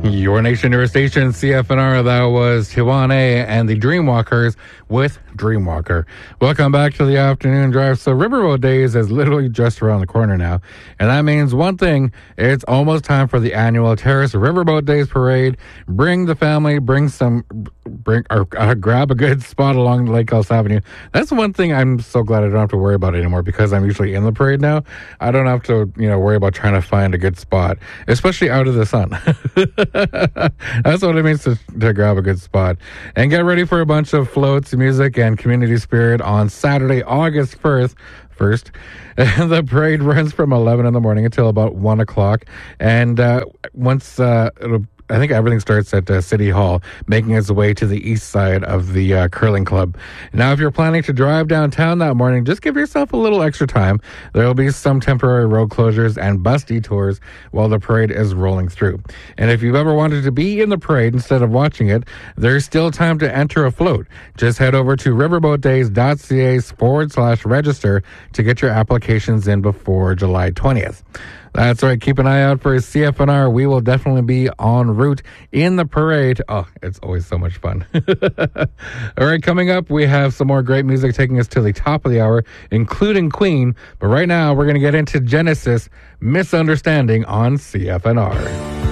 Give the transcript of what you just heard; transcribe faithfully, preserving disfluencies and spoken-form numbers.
Your Nation, Your Station, C F N R. That was Tijuana and the Dreamwalkers with Dreamwalker. Welcome back to the afternoon drive. So Riverboat Days is literally just around the corner now. And that means one thing, it's almost time for the annual Terrace Riverboat Days Parade. Bring the family, bring some, bring or uh, grab a good spot along Lake Ellis Avenue. That's one thing I'm so glad I don't have to worry about anymore because I'm usually in the parade now. I don't have to, you know, worry about trying to find a good spot, especially out of the sun. That's what it means to, to grab a good spot. And get ready for a bunch of floats, music, and community spirit on Saturday, August first. First, the parade runs from eleven in the morning until about one o'clock. And uh, once uh, it'll I think everything starts at uh, City Hall, making its way to the east side of the uh, curling club. Now, if you're planning to drive downtown that morning, just give yourself a little extra time. There will be some temporary road closures and bus detours while the parade is rolling through. And if you've ever wanted to be in the parade instead of watching it, there's still time to enter a float. Just head over to riverboatdays.ca forward slash register to get your applications in before July twentieth. That's right. Keep an eye out for C F N R. We will definitely be en route in the parade. Oh, it's always so much fun. All right, coming up, we have some more great music taking us to the top of the hour, including Queen. But right now, we're going to get into Genesis, Misunderstanding on C F N R.